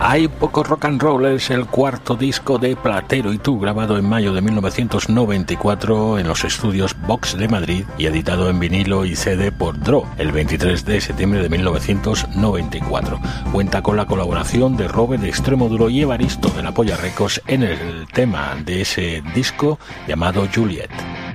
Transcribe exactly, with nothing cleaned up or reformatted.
Hay poco rock and roll es el cuarto disco de Platero y tú, grabado en mayo de mil novecientos noventa y cuatro en los estudios Vox de Madrid y editado en vinilo y C D por Draw el veintitrés de septiembre de mil novecientos noventa y cuatro. Cuenta con la colaboración de Robert de Extremoduro y Evaristo de La Polla Records en el tema de ese disco llamado Juliet.